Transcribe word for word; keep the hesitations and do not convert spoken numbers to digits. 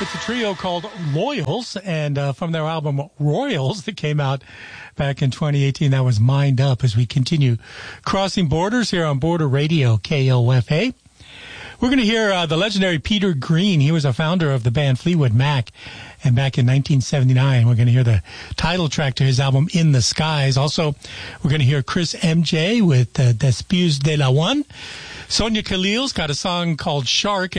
It's a trio called Loyals, and uh, from their album Royals that came out back in twenty eighteen, that was Mind Up, as we continue crossing borders here on Border Radio, K O F A. We're going to hear uh, the legendary Peter Green. He was a founder of the band Fleetwood Mac, and back in nineteen seventy-nine, we're going to hear the title track to his album In the Skies. Also, we're going to hear Chris M J with uh, Despius de la One. Sonia Khalil's got a song called Shark.